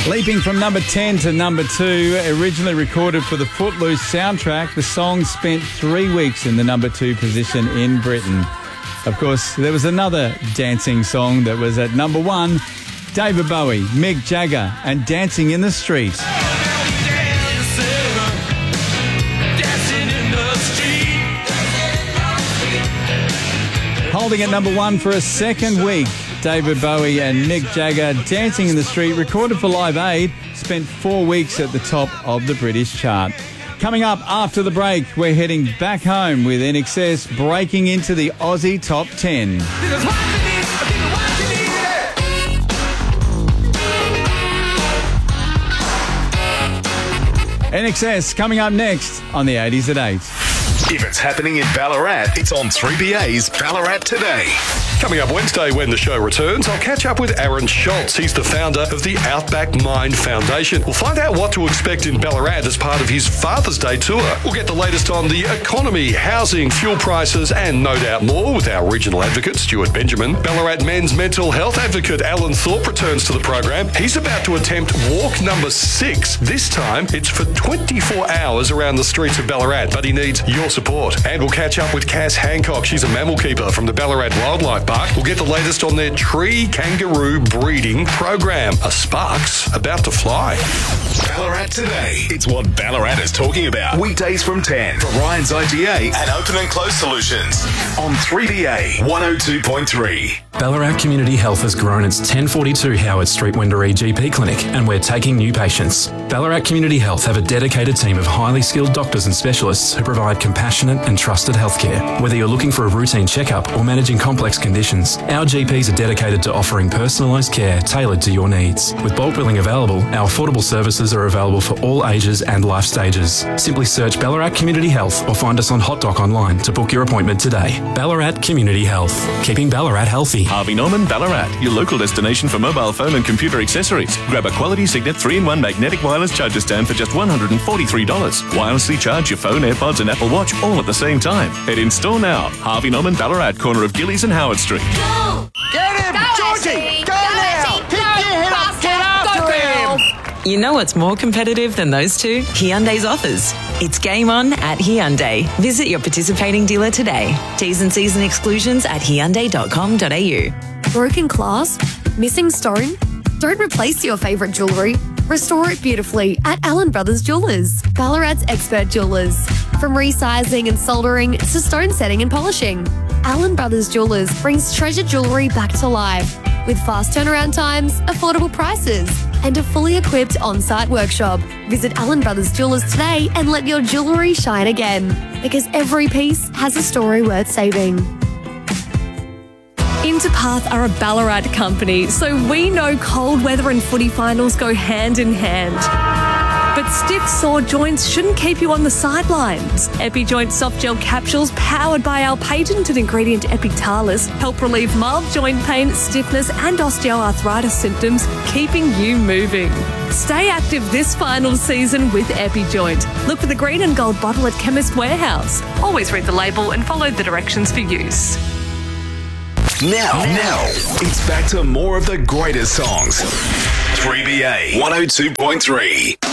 Leaping from number 10 to number 2, originally recorded for the Footloose soundtrack, the song spent 3 weeks in the number 2 position in Britain. Of course, there was another dancing song that was at number 1, David Bowie, Mick Jagger, and Dancing in the Street. Holding at number 1 for a second week, David Bowie and Mick Jagger, Dancing in the Street, recorded for Live Aid, spent 4 weeks at the top of the British chart. Coming up after the break, we're heading back home with INXS breaking into the Aussie Top 10. INXS coming up next on the 80s at 8. If it's happening in Ballarat, it's on 3BA's Ballarat Today. Coming up Wednesday when the show returns, I'll catch up with Aaron Schultz. He's the founder of the Outback Mind Foundation. We'll find out what to expect in Ballarat as part of his Father's Day tour. We'll get the latest on the economy, housing, fuel prices, and no doubt more with our regional advocate, Stuart Benjamin. Ballarat men's mental health advocate, Alan Thorpe, returns to the program. He's about to attempt walk number 6. This time, it's for 24 hours around the streets of Ballarat, but he needs your support. And we'll catch up with Cass Hancock. She's a mammal keeper from the Ballarat Wildlife Park. We'll get the latest on their tree kangaroo breeding program. Are sparks about to fly? Ballarat Today. It's what Ballarat is talking about. Weekdays from 10 for Ryan's IGA and Open and Close Solutions on 3BA 102.3. Ballarat Community Health has grown its 1042 Howard Street Wendouree GP clinic, and we're taking new patients. Ballarat Community Health have a dedicated team of highly skilled doctors and specialists who provide compassionate and trusted healthcare. Whether you're looking for a routine checkup or managing complex conditions, our GPs are dedicated to offering personalised care tailored to your needs. With bulk billing available, our affordable services are available for all ages and life stages. Simply search Ballarat Community Health or find us on HotDoc online to book your appointment today. Ballarat Community Health, keeping Ballarat healthy. Harvey Norman Ballarat, your local destination for mobile phone and computer accessories. Grab a quality Signet 3-in-1 magnetic wireless charger stand for just $143. Wirelessly charge your phone, AirPods and Apple Watch all at the same time. Head in store now. Harvey Norman Ballarat, corner of Gillies and Howard Street. Go! Get him! Go, Georgie! Ashley! Go now! Ashley! Pick your head up! Get after him! You know what's more competitive than those two? Hyundai's offers. It's game on at Hyundai. Visit your participating dealer today. T's and C's and exclusions at hyundai.com.au. Broken glass? Missing stone? Don't replace your favourite jewellery. Restore it beautifully at Allen Brothers Jewellers, Ballarat's expert jewellers. From resizing and soldering to stone setting and polishing, Allen Brothers Jewellers brings treasured jewellery back to life with fast turnaround times, affordable prices, and a fully equipped on-site workshop. Visit Allen Brothers Jewellers today and let your jewellery shine again, because every piece has a story worth saving. Interpath are a Ballarat company, so we know cold weather and footy finals go hand in hand. But stiff, sore joints shouldn't keep you on the sidelines. EpiJoint Soft Gel Capsules, powered by our patented ingredient Epitalis, help relieve mild joint pain, stiffness and osteoarthritis symptoms, keeping you moving. Stay active this final season with EpiJoint. Look for the green and gold bottle at Chemist Warehouse. Always read the label and follow the directions for use. Now, it's back to more of the greatest songs. 3BA 102.3.